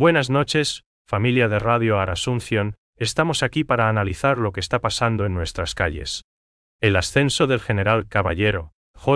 Buenas noches, familia de Radio Arasunción, estamos aquí para analizar lo que está pasando en nuestras calles. El ascenso del general Caballero,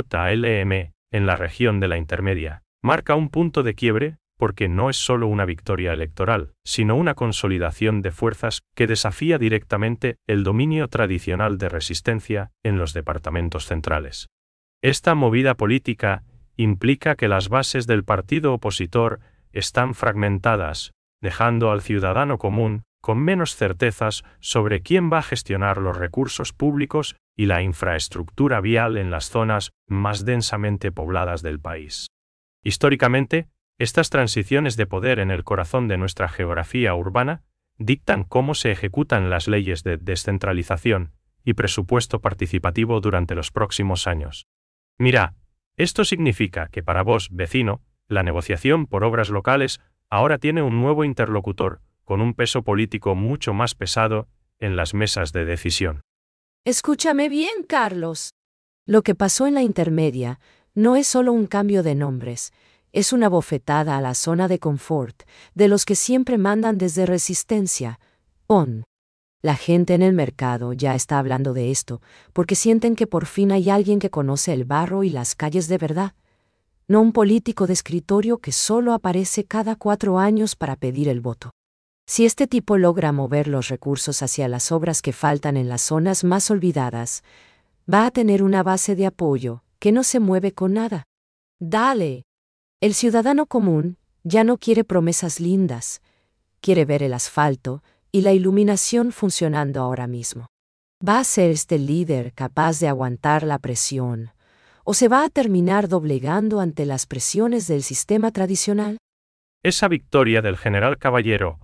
JLM, en la región de la Intermedia, marca un punto de quiebre, porque no es solo una victoria electoral, sino una consolidación de fuerzas que desafía directamente el dominio tradicional de resistencia en los departamentos centrales. Esta movida política implica que las bases del partido opositor están fragmentadas, dejando al ciudadano común con menos certezas sobre quién va a gestionar los recursos públicos y la infraestructura vial en las zonas más densamente pobladas del país. Históricamente, estas transiciones de poder en el corazón de nuestra geografía urbana dictan cómo se ejecutan las leyes de descentralización y presupuesto participativo durante los próximos años. Mira, esto significa que para vos, vecino, la negociación por obras locales ahora tiene un nuevo interlocutor, con un peso político mucho más pesado en las mesas de decisión. Escúchame bien, Carlos. Lo que pasó en la Intermedia no es solo un cambio de nombres, es una bofetada a la zona de confort de los que siempre mandan desde Resistencia, PON. La gente en el mercado ya está hablando de esto, porque sienten que por fin hay alguien que conoce el barro y las calles de verdad, no un político de escritorio que solo aparece cada 4 años para pedir el voto. Si este tipo logra mover los recursos hacia las obras que faltan en las zonas más olvidadas, va a tener una base de apoyo que no se mueve con nada. ¡Dale! El ciudadano común ya no quiere promesas lindas, quiere ver el asfalto y la iluminación funcionando ahora mismo. ¿Va a ser este líder capaz de aguantar la presión, o se va a terminar doblegando ante las presiones del sistema tradicional? Esa victoria del general Caballero,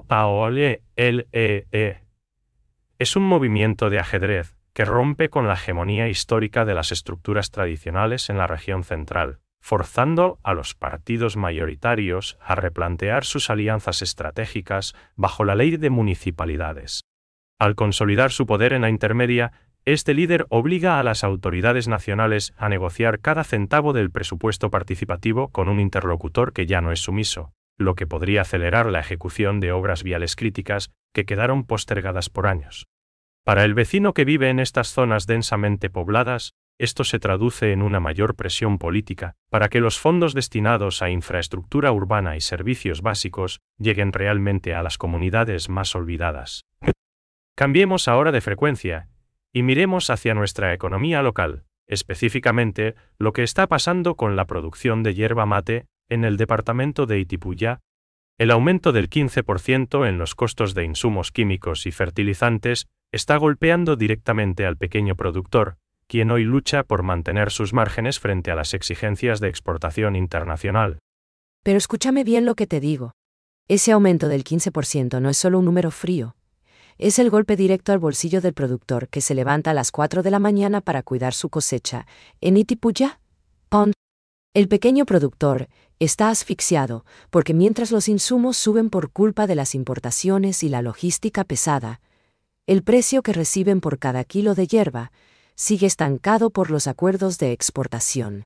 JLE, es un movimiento de ajedrez que rompe con la hegemonía histórica de las estructuras tradicionales en la región central, forzando a los partidos mayoritarios a replantear sus alianzas estratégicas bajo la ley de municipalidades. Al consolidar su poder en la Intermedia, este líder obliga a las autoridades nacionales a negociar cada centavo del presupuesto participativo con un interlocutor que ya no es sumiso, lo que podría acelerar la ejecución de obras viales críticas que quedaron postergadas por años. Para el vecino que vive en estas zonas densamente pobladas, esto se traduce en una mayor presión política para que los fondos destinados a infraestructura urbana y servicios básicos lleguen realmente a las comunidades más olvidadas. Cambiemos ahora de frecuencia y miremos hacia nuestra economía local, específicamente lo que está pasando con la producción de yerba mate en el departamento de Itipuyá. El aumento del 15% en los costos de insumos químicos y fertilizantes está golpeando directamente al pequeño productor, quien hoy lucha por mantener sus márgenes frente a las exigencias de exportación internacional. Pero escúchame bien lo que te digo. Ese aumento del 15% no es solo un número frío. Es el golpe directo al bolsillo del productor que se levanta a las 4 de la mañana para cuidar su cosecha. En Itipuyá, PON. El pequeño productor está asfixiado porque mientras los insumos suben por culpa de las importaciones y la logística pesada, el precio que reciben por cada kilo de yerba sigue estancado por los acuerdos de exportación.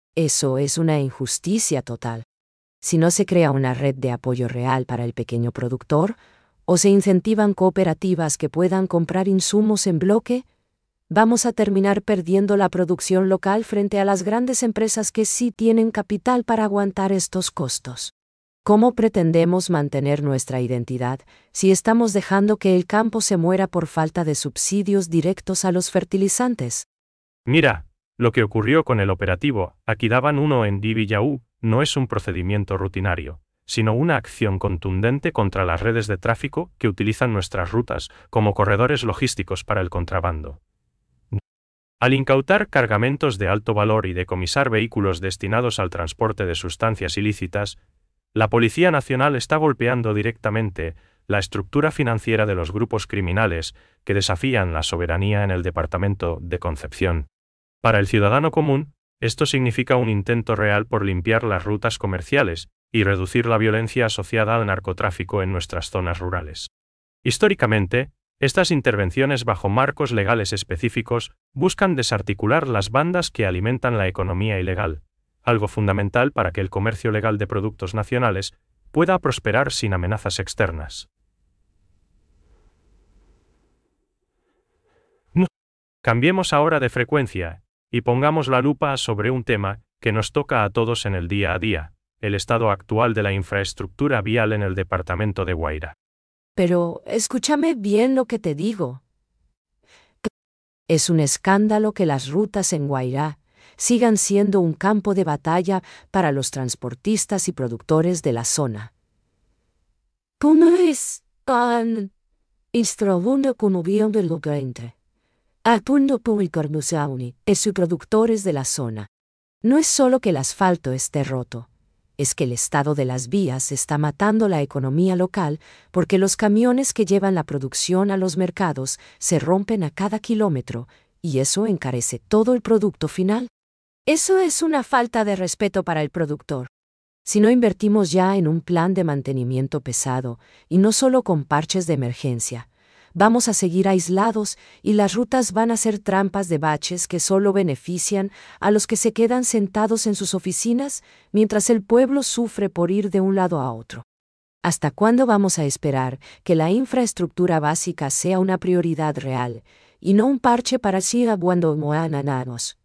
Eso es una injusticia total. Si no se crea una red de apoyo real para el pequeño productor, o se incentivan cooperativas que puedan comprar insumos en bloque, vamos a terminar perdiendo la producción local frente a las grandes empresas que sí tienen capital para aguantar estos costos. ¿Cómo pretendemos mantener nuestra identidad si estamos dejando que el campo se muera por falta de subsidios directos a los fertilizantes? Mira, lo que ocurrió con el operativo Aquidaban 1 en Divillaú no es un procedimiento rutinario, sino una acción contundente contra las redes de tráfico que utilizan nuestras rutas como corredores logísticos para el contrabando. Al incautar cargamentos de alto valor y decomisar vehículos destinados al transporte de sustancias ilícitas, la Policía Nacional está golpeando directamente la estructura financiera de los grupos criminales que desafían la soberanía en el departamento de Concepción. Para el ciudadano común, esto significa un intento real por limpiar las rutas comerciales y reducir la violencia asociada al narcotráfico en nuestras zonas rurales. Históricamente, estas intervenciones bajo marcos legales específicos buscan desarticular las bandas que alimentan la economía ilegal, algo fundamental para que el comercio legal de productos nacionales pueda prosperar sin amenazas externas. Cambiemos ahora de frecuencia, y pongamos la lupa sobre un tema que nos toca a todos en el día a día, el estado actual de la infraestructura vial en el departamento de Guairá. Pero escúchame bien lo que te digo. Es un escándalo que las rutas en Guairá sigan siendo un campo de batalla para los transportistas y productores de la zona. ¿Cómo es tan extraordinario como bien de lo que Apundo publicar Musauni es su productores de la zona. No es solo que el asfalto esté roto, es que el estado de las vías está matando la economía local porque los camiones que llevan la producción a los mercados se rompen a cada kilómetro y eso encarece todo el producto final. Eso es una falta de respeto para el productor. Si no invertimos ya en un plan de mantenimiento pesado y no solo con parches de emergencia, vamos a seguir aislados y las rutas van a ser trampas de baches que solo benefician a los que se quedan sentados en sus oficinas mientras el pueblo sufre por ir de un lado a otro. ¿Hasta cuándo vamos a esperar que la infraestructura básica sea una prioridad real y no un parche para seguir aguando moananos?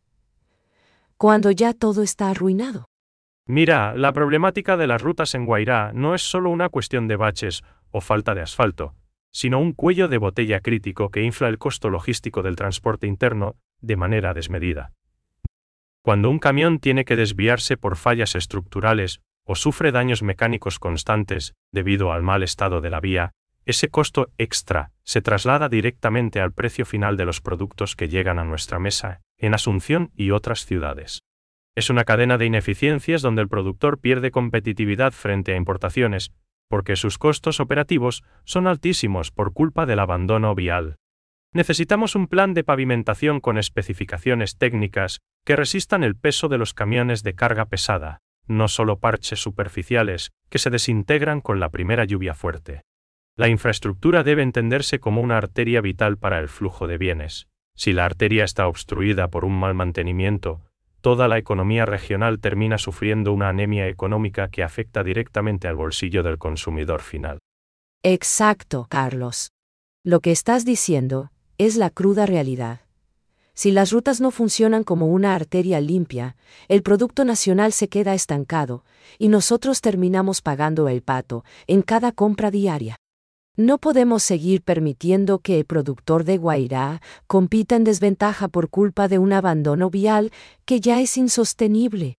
Cuando ya todo está arruinado. Mira, la problemática de las rutas en Guairá no es solo una cuestión de baches o falta de asfalto, sino un cuello de botella crítico que infla el costo logístico del transporte interno de manera desmedida. Cuando un camión tiene que desviarse por fallas estructurales o sufre daños mecánicos constantes debido al mal estado de la vía, ese costo extra se traslada directamente al precio final de los productos que llegan a nuestra mesa en Asunción y otras ciudades. Es una cadena de ineficiencias donde el productor pierde competitividad frente a importaciones, porque sus costos operativos son altísimos por culpa del abandono vial. Necesitamos un plan de pavimentación con especificaciones técnicas que resistan el peso de los camiones de carga pesada, no solo parches superficiales que se desintegran con la primera lluvia fuerte. La infraestructura debe entenderse como una arteria vital para el flujo de bienes. Si la arteria está obstruida por un mal mantenimiento, toda la economía regional termina sufriendo una anemia económica que afecta directamente al bolsillo del consumidor final. Exacto, Carlos. Lo que estás diciendo es la cruda realidad. Si las rutas no funcionan como una arteria limpia, el producto nacional se queda estancado y nosotros terminamos pagando el pato en cada compra diaria. No podemos seguir permitiendo que el productor de Guairá compita en desventaja por culpa de un abandono vial que ya es insostenible.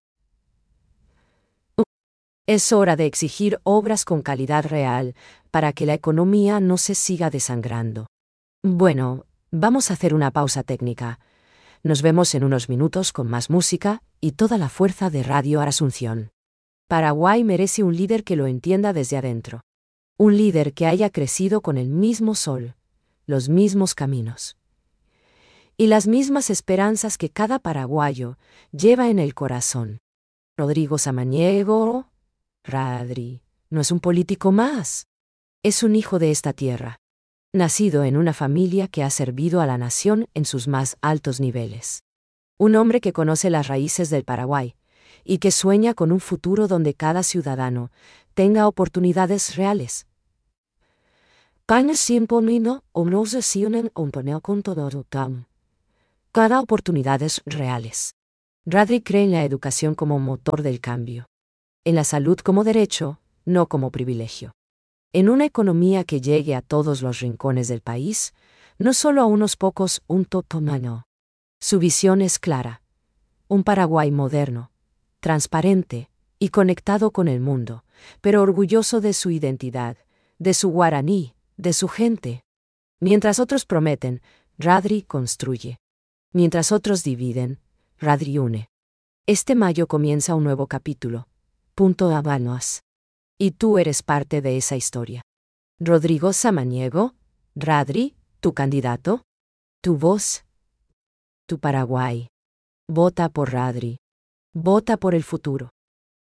Es hora de exigir obras con calidad real para que la economía no se siga desangrando. Bueno, vamos a hacer una pausa técnica. Nos vemos en unos minutos con más música y toda la fuerza de Radio Asunción. Paraguay merece un líder que lo entienda desde adentro. Un líder que haya crecido con el mismo sol, los mismos caminos y las mismas esperanzas que cada paraguayo lleva en el corazón. Rodrigo Samaniego, Radri, no es un político más. Es un hijo de esta tierra, nacido en una familia que ha servido a la nación en sus más altos niveles. Un hombre que conoce las raíces del Paraguay y que sueña con un futuro donde cada ciudadano tenga oportunidades reales. Cada oportunidades reales. Radri cree en la educación como motor del cambio. En la salud como derecho, no como privilegio. En una economía que llegue a todos los rincones del país, no solo a unos pocos, un totomano. Su visión es clara. Un Paraguay moderno, transparente y conectado con el mundo, pero orgulloso de su identidad, de su guaraní, de su gente. Mientras otros prometen, Radri construye. Mientras otros dividen, Radri une. Este mayo comienza un nuevo capítulo. Punto Habanos. Y tú eres parte de esa historia. Rodrigo Samaniego, Radri, tu candidato, tu voz, tu Paraguay. Vota por Radri. Vota por el futuro.